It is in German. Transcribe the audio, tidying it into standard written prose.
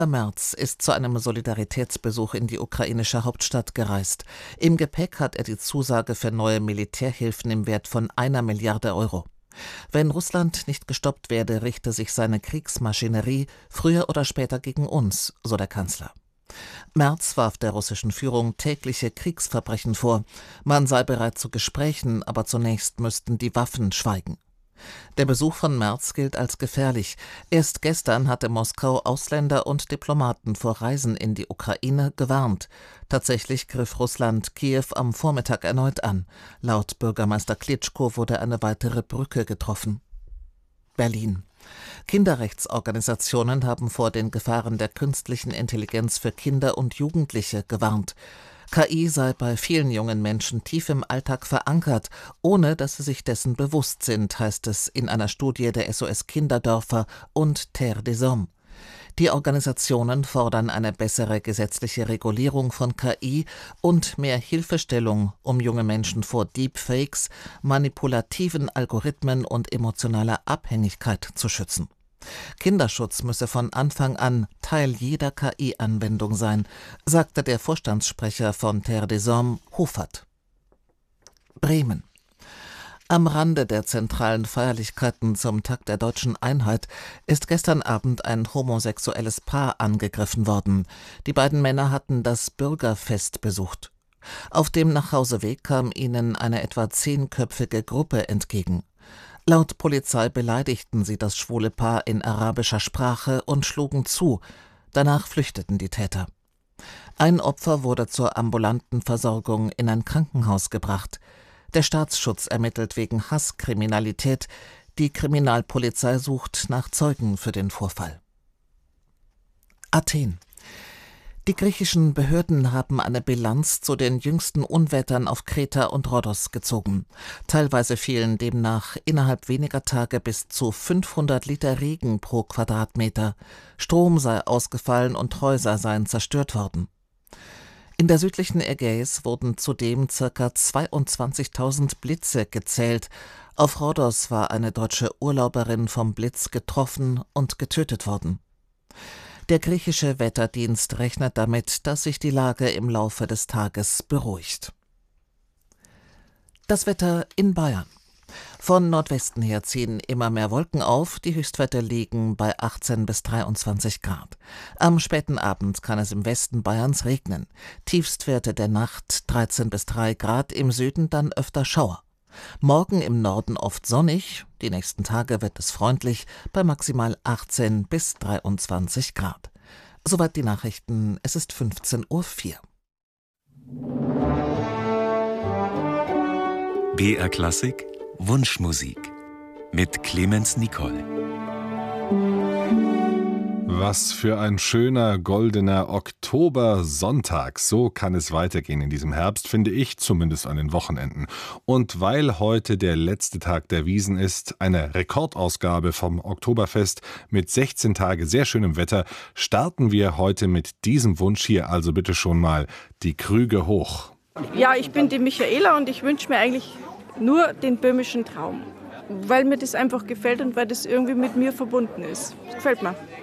Merz ist zu einem Solidaritätsbesuch in die ukrainische Hauptstadt gereist. Im Gepäck hat er die Zusage für neue Militärhilfen im Wert von 1 Milliarde Euro. Wenn Russland nicht gestoppt werde, richte sich seine Kriegsmaschinerie früher oder später gegen uns, so der Kanzler. Merz warf der russischen Führung tägliche Kriegsverbrechen vor. Man sei bereit zu Gesprächen, aber zunächst müssten die Waffen schweigen. Der Besuch von Merz gilt als gefährlich. Erst gestern hatte Moskau Ausländer und Diplomaten vor Reisen in die Ukraine gewarnt. Tatsächlich griff Russland Kiew am Vormittag erneut an. Laut Bürgermeister Klitschko wurde eine weitere Brücke getroffen. Berlin. Kinderrechtsorganisationen haben vor den Gefahren der künstlichen Intelligenz für Kinder und Jugendliche gewarnt. KI sei bei vielen jungen Menschen tief im Alltag verankert, ohne dass sie sich dessen bewusst sind, heißt es in einer Studie der SOS Kinderdörfer und Terre des Hommes. Die Organisationen fordern eine bessere gesetzliche Regulierung von KI und mehr Hilfestellung, um junge Menschen vor Deepfakes, manipulativen Algorithmen und emotionaler Abhängigkeit zu schützen. Kinderschutz müsse von Anfang an Teil jeder KI-Anwendung sein, sagte der Vorstandssprecher von Terre des Hommes, Hofert. Bremen. Am Rande der zentralen Feierlichkeiten zum Tag der Deutschen Einheit ist gestern Abend ein homosexuelles Paar angegriffen worden. Die beiden Männer hatten das Bürgerfest besucht. Auf dem Nachhauseweg kam ihnen eine etwa 10-köpfige Gruppe entgegen. Laut Polizei beleidigten sie das schwule Paar in arabischer Sprache und schlugen zu. Danach flüchteten die Täter. Ein Opfer wurde zur ambulanten Versorgung in ein Krankenhaus gebracht. Der Staatsschutz ermittelt wegen Hasskriminalität. Die Kriminalpolizei sucht nach Zeugen für den Vorfall. Athen. Die griechischen Behörden haben eine Bilanz zu den jüngsten Unwettern auf Kreta und Rhodos gezogen. Teilweise fielen demnach innerhalb weniger Tage bis zu 500 Liter Regen pro Quadratmeter. Strom sei ausgefallen und Häuser seien zerstört worden. In der südlichen Ägäis wurden zudem ca. 22.000 Blitze gezählt. Auf Rhodos war eine deutsche Urlauberin vom Blitz getroffen und getötet worden. Der griechische Wetterdienst rechnet damit, dass sich die Lage im Laufe des Tages beruhigt. Das Wetter in Bayern. Von Nordwesten her ziehen immer mehr Wolken auf, die Höchstwerte liegen bei 18 bis 23 Grad. Am späten Abend kann es im Westen Bayerns regnen. Tiefstwerte der Nacht 13 bis 3 Grad, im Süden dann öfter Schauer. Morgen im Norden oft sonnig, die nächsten Tage wird es freundlich, bei maximal 18 bis 23 Grad. Soweit die Nachrichten, es ist 15:04 Uhr. BR Klassik Wunschmusik mit Clemens Nicol. Was für ein schöner, goldener Oktobersonntag. So kann es weitergehen in diesem Herbst, finde ich, zumindest an den Wochenenden. Und weil heute der letzte Tag der Wiesn ist, eine Rekordausgabe vom Oktoberfest mit 16 Tage sehr schönem Wetter, starten wir heute mit diesem Wunsch hier. Also bitte schon mal die Krüge hoch. Ja, ich bin die Michaela und ich wünsche mir eigentlich nur den böhmischen Traum. Weil mir das einfach gefällt und weil das irgendwie mit mir verbunden ist. Das gefällt mir.